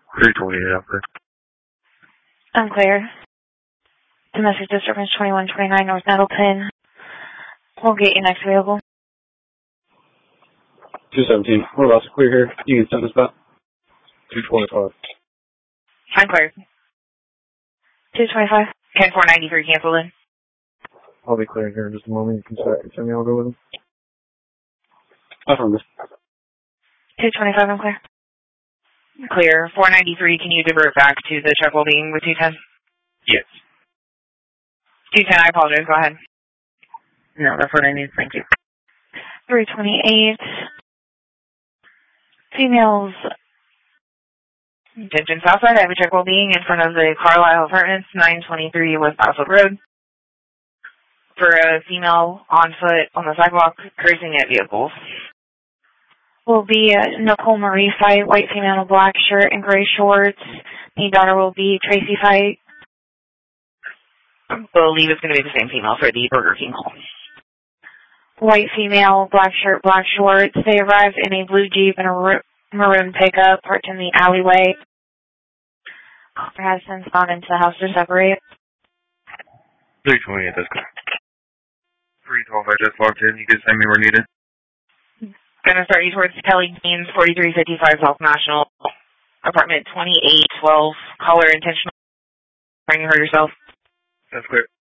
328 up there. Unclear. Domestic disturbance 2129 North Nettleton. We'll get you next available. 217. We're about to clear here. You can send us back. 225. Unclear. 225. 10493 cancel in. I'll be clearing here in just a moment. You can send me, I'll go with them. Affirmative. 225, I'm clear. Clear. 493, can you divert back to the truck holding with 210? Yes. 210, I apologize, go ahead. No, that's what I need, thank you. 328. Females. Attention Southside, I have a truck holding in front of the Carlisle Apartments, 923 West Battlefield Road. For a female on foot on the sidewalk, cursing at vehicles. Will be Nicole Marie Fight, white female, black shirt and gray shorts. The daughter will be Tracy Fight. I believe it's going to be the same female for the Burger King call. White female, black shirt, black shorts. They arrived in a blue Jeep and a maroon pickup parked in the alleyway. Car has since gone into the house to separate. 328, that's good. 312, I just logged in. You can send me where needed. Gonna start you towards Kelly Deans, 4355 South National, apartment 2812. Caller intentional. Trying to hurt yourself. That's clear.